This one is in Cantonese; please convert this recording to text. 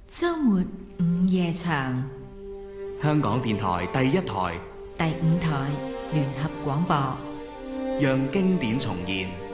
周末午夜場， 香港電台第一台、 第5台聯合廣播， 讓經典重現。